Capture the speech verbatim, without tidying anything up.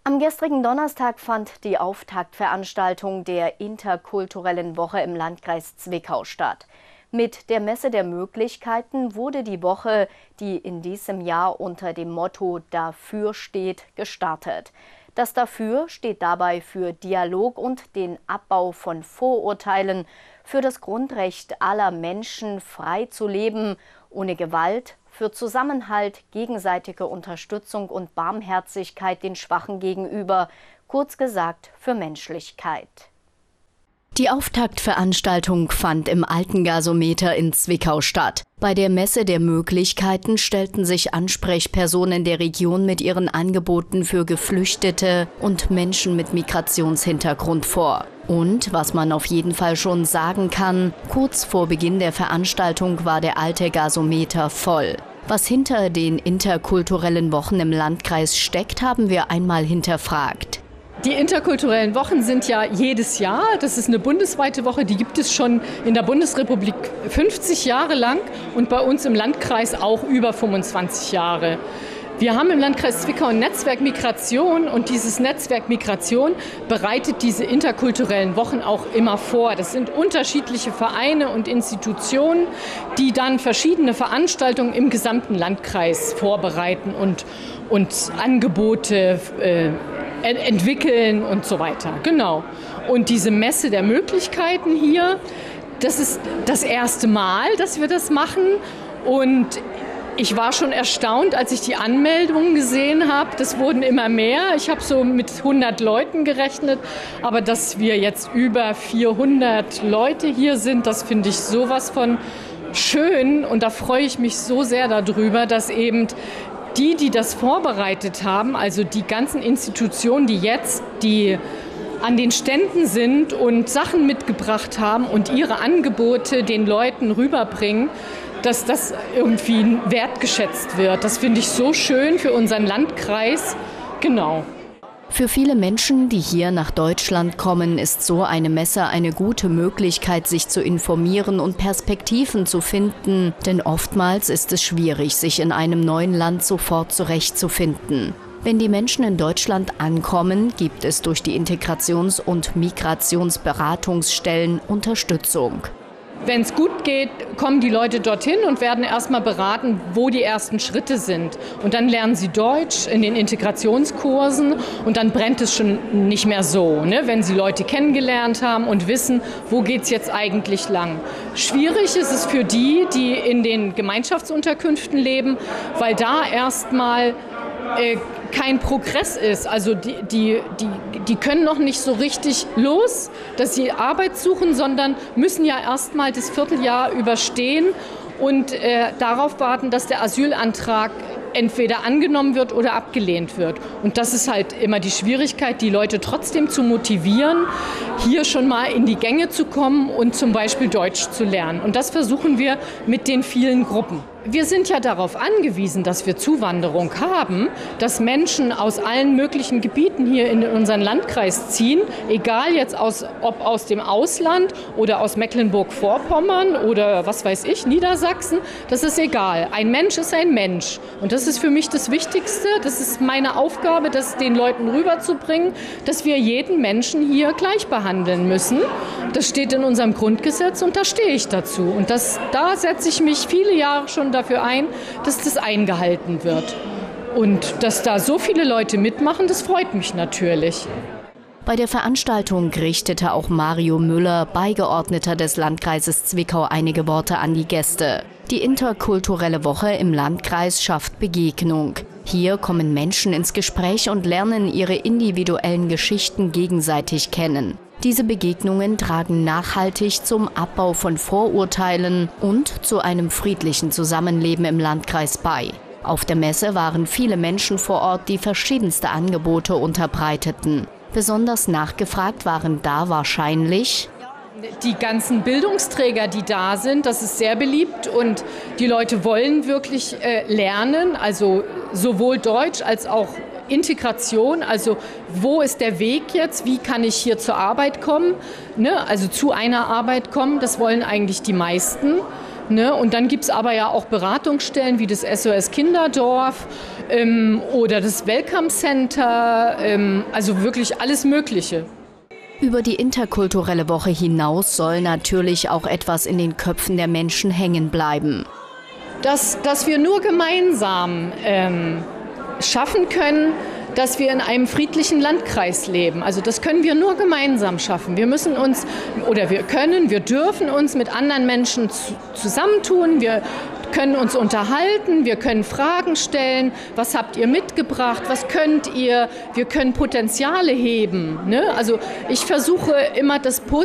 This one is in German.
Am gestrigen Donnerstag fand die Auftaktveranstaltung der interkulturellen Woche im Landkreis Zwickau statt. Mit der Messe der Möglichkeiten wurde die Woche, die in diesem Jahr unter dem Motto Dafür steht, gestartet. Das Dafür steht dabei für Dialog und den Abbau von Vorurteilen, für das Grundrecht aller Menschen, frei zu leben, ohne Gewalt, für Zusammenhalt, gegenseitige Unterstützung und Barmherzigkeit den Schwachen gegenüber, kurz gesagt für Menschlichkeit. Die Auftaktveranstaltung fand im Alten Gasometer in Zwickau statt. Bei der Messe der Möglichkeiten stellten sich Ansprechpersonen der Region mit ihren Angeboten für Geflüchtete und Menschen mit Migrationshintergrund vor. Und, was man auf jeden Fall schon sagen kann, kurz vor Beginn der Veranstaltung war der Alte Gasometer voll. Was hinter den interkulturellen Wochen im Landkreis steckt, haben wir einmal hinterfragt. Die interkulturellen Wochen sind ja jedes Jahr. Das ist eine bundesweite Woche, die gibt es schon in der Bundesrepublik fünfzig Jahre lang und bei uns im Landkreis auch über fünfundzwanzig Jahre. Wir haben im Landkreis Zwickau ein Netzwerk Migration und dieses Netzwerk Migration bereitet diese interkulturellen Wochen auch immer vor. Das sind unterschiedliche Vereine und Institutionen, die dann verschiedene Veranstaltungen im gesamten Landkreis vorbereiten und, und Angebote äh, entwickeln und so weiter. Genau. Und diese Messe der Möglichkeiten hier, das ist das erste Mal, dass wir das machen. Und ich war schon erstaunt, als ich die Anmeldungen gesehen habe. Das wurden immer mehr. Ich habe so mit hundert Leuten gerechnet. Aber dass wir jetzt über vierhundert Leute hier sind, das finde ich sowas von schön. Und da freue ich mich so sehr darüber, dass eben die, die das vorbereitet haben, also die ganzen Institutionen, die jetzt die an den Ständen sind und Sachen mitgebracht haben und ihre Angebote den Leuten rüberbringen, dass das irgendwie wertgeschätzt wird. Das finde ich so schön für unseren Landkreis. Genau. Für viele Menschen, die hier nach Deutschland kommen, ist so eine Messe eine gute Möglichkeit, sich zu informieren und Perspektiven zu finden. Denn oftmals ist es schwierig, sich in einem neuen Land sofort zurechtzufinden. Wenn die Menschen in Deutschland ankommen, gibt es durch die Integrations- und Migrationsberatungsstellen Unterstützung. Wenn es gut geht, kommen die Leute dorthin und werden erstmal beraten, wo die ersten Schritte sind. Und dann lernen sie Deutsch in den Integrationskursen und dann brennt es schon nicht mehr so, ne? Wenn sie Leute kennengelernt haben und wissen, wo geht es jetzt eigentlich lang. Schwierig ist es für die, die in den Gemeinschaftsunterkünften leben, weil da erstmal äh, kein Progress ist. Also die, die, die, die können noch nicht so richtig los, dass sie Arbeit suchen, sondern müssen ja erst mal das Vierteljahr überstehen und äh, darauf warten, dass der Asylantrag entweder angenommen wird oder abgelehnt wird. Und das ist halt immer die Schwierigkeit, die Leute trotzdem zu motivieren, hier schon mal in die Gänge zu kommen und zum Beispiel Deutsch zu lernen. Und das versuchen wir mit den vielen Gruppen. Wir sind ja darauf angewiesen, dass wir Zuwanderung haben, dass Menschen aus allen möglichen Gebieten hier in unseren Landkreis ziehen, egal jetzt aus, ob aus dem Ausland oder aus Mecklenburg-Vorpommern oder was weiß ich, Niedersachsen, das ist egal. Ein Mensch ist ein Mensch und das ist für mich das Wichtigste, das ist meine Aufgabe, das den Leuten rüberzubringen, dass wir jeden Menschen hier gleich behandeln müssen. Das steht in unserem Grundgesetz und da stehe ich dazu und das, da setze ich mich viele Jahre schon dafür ein, dass das eingehalten wird. Und dass da so viele Leute mitmachen, das freut mich natürlich. Bei der Veranstaltung richtete auch Mario Müller, Beigeordneter des Landkreises Zwickau, einige Worte an die Gäste. Die interkulturelle Woche im Landkreis schafft Begegnung. Hier kommen Menschen ins Gespräch und lernen ihre individuellen Geschichten gegenseitig kennen. Diese Begegnungen tragen nachhaltig zum Abbau von Vorurteilen und zu einem friedlichen Zusammenleben im Landkreis bei. Auf der Messe waren viele Menschen vor Ort, die verschiedenste Angebote unterbreiteten. Besonders nachgefragt waren da wahrscheinlich die ganzen Bildungsträger, die da sind. Das ist sehr beliebt und die Leute wollen wirklich äh, lernen, also sowohl Deutsch als auch Integration, also wo ist der Weg jetzt, wie kann ich hier zur Arbeit kommen, ne? Also zu einer Arbeit kommen, das wollen eigentlich die meisten. Ne? Und dann gibt es aber ja auch Beratungsstellen wie das S O S Kinderdorf, ähm, oder das Welcome Center, ähm, also wirklich alles Mögliche. Über die interkulturelle Woche hinaus soll natürlich auch etwas in den Köpfen der Menschen hängen bleiben. Dass, dass wir nur gemeinsam ähm, schaffen können, dass wir in einem friedlichen Landkreis leben. Also das können wir nur gemeinsam schaffen. Wir müssen uns, oder wir können, wir dürfen uns mit anderen Menschen zu, zusammentun. Wir können uns unterhalten, wir können Fragen stellen. Was habt ihr mitgebracht? Was könnt ihr? Wir können Potenziale heben. Ne? Also ich versuche immer das Positive